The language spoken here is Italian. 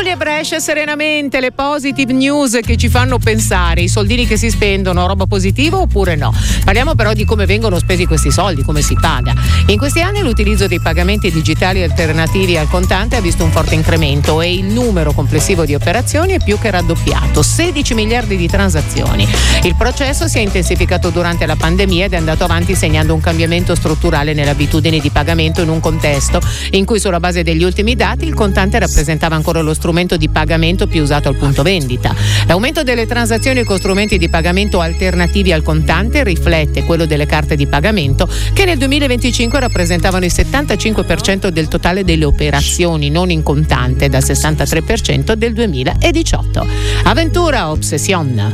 Giulia Brescia, serenamente, le positive news che ci fanno pensare, i soldini che si spendono, roba positiva oppure no? Parliamo però di come vengono spesi questi soldi, come si paga. In questi anni l'utilizzo dei pagamenti digitali alternativi al contante ha visto un forte incremento e il numero complessivo di operazioni è più che raddoppiato, 16 miliardi di transazioni. Il processo si è intensificato durante la pandemia ed è andato avanti segnando un cambiamento strutturale nelle abitudini di pagamento in un contesto in cui sulla base degli ultimi dati il contante rappresentava ancora lo strumento di pagamento più usato al punto vendita. L'aumento delle transazioni con strumenti di pagamento alternativi al contante riflette quello delle carte di pagamento che nel 2025 rappresentavano il 75% del totale delle operazioni non in contante dal 63% del 2018. Aventura Obsession.